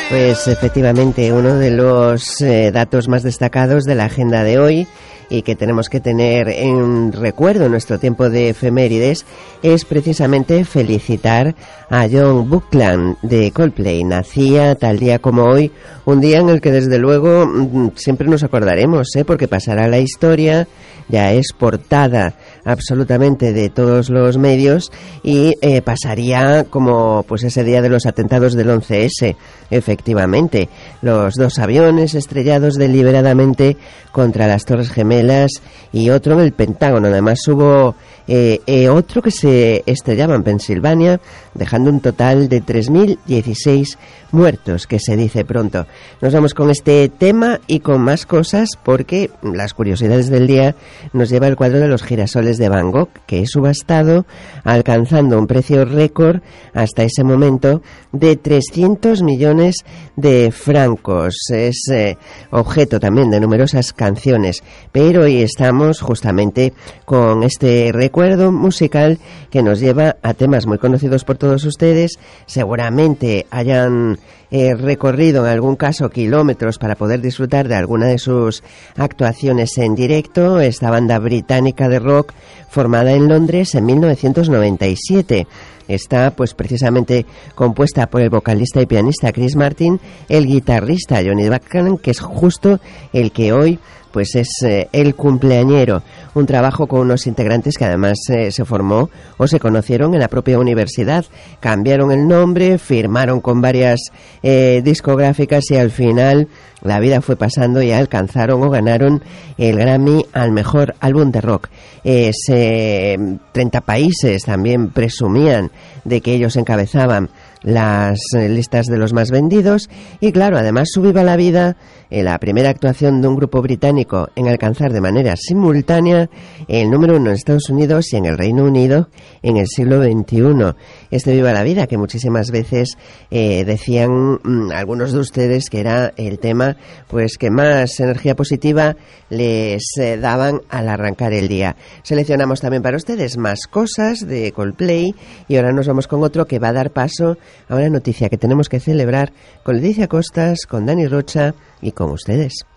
Pues efectivamente uno de los datos más destacados de la agenda de hoy y que tenemos que tener en recuerdo en nuestro tiempo de efemérides es precisamente felicitar a John Buckland de Coldplay. Nacía tal día como hoy, un día en el que desde luego siempre nos acordaremos, porque pasará a la historia, ya es portada absolutamente de todos los medios y pasaría como pues ese día de los atentados del 11S, efectivamente, los dos aviones estrellados deliberadamente contra las Torres Gemelas y otro en el Pentágono. Además hubo otro que se estrellaba en Pensilvania, dejando un total de 3.016 muertos, que se dice pronto. Nos vamos con este tema y con más cosas porque las curiosidades del día nos lleva el cuadro de los girasoles de Van Gogh, que es subastado alcanzando un precio récord hasta ese momento de 300 millones de francos. Es objeto también de numerosas canciones, pero hoy estamos justamente con este recuerdo musical que nos lleva a temas muy conocidos por todos ustedes. Seguramente hayan recorrido en algún caso kilómetros para poder disfrutar de alguna de sus actuaciones en directo. Esta banda británica de rock formada en Londres en 1997. Está pues precisamente compuesta por el vocalista y pianista Chris Martin, el guitarrista Johnny Buckland, que es justo el que hoy pues es el cumpleañero. Un trabajo con unos integrantes que además se formó o se conocieron en la propia universidad. Cambiaron el nombre, firmaron con varias discográficas y al final la vida fue pasando y alcanzaron o ganaron el Grammy al mejor álbum de rock. 30 países también presumían de que ellos encabezaban las listas de los más vendidos y claro, además su Viva la Vida, la primera actuación de un grupo británico en alcanzar de manera simultánea el número 1 en Estados Unidos y en el Reino Unido en el siglo XXI. Este Viva la Vida que muchísimas veces decían algunos de ustedes que era el tema pues que más energía positiva les daban al arrancar el día. Seleccionamos también para ustedes más cosas de Coldplay y ahora nos vamos con otro que va a dar paso a una noticia que tenemos que celebrar con Leticia Costas, con Dani Rocha y con ustedes.